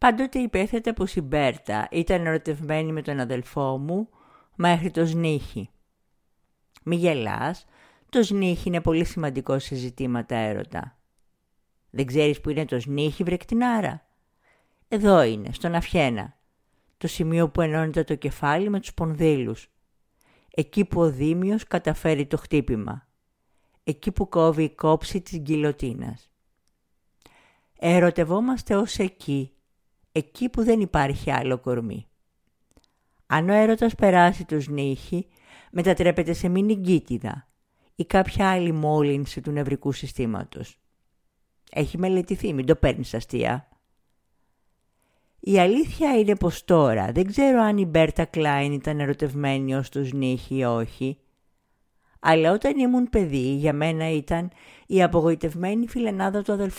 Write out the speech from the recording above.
Πάντοτε υπέθετα πως η Μπέρτα ήταν ερωτευμένη με τον αδελφό μου μέχρι το σνίχι. Μη γελάς, το σνίχι είναι πολύ σημαντικό σε ζητήματα έρωτα. Δεν ξέρεις που είναι το σνίχι, βρε κτηνάρα? Εδώ είναι, στον Αφιένα, το σημείο που ενώνεται το κεφάλι με τους σπονδύλους. Εκεί που ο Δήμιος καταφέρει το χτύπημα. Εκεί που κόβει η κόψη της γκιλοτίνας. Ερωτευόμαστε ως εκεί, εκεί που δεν υπάρχει άλλο κορμί. Αν ο έρωτας περάσει το σνίχι, μετατρέπεται σε μηνυγκίτιδα ή κάποια άλλη μόλυνση του νευρικού συστήματος. Έχει μελετηθεί, μην το παίρνεις αστεία. Η αλήθεια είναι πως τώρα δεν ξέρω αν η Μπέρτα Κλάιν ήταν ερωτευμένη ως το σνίχι ή όχι, αλλά όταν ήμουν παιδί για μένα ήταν η απογοητευμένη φιλενάδα του αδελφού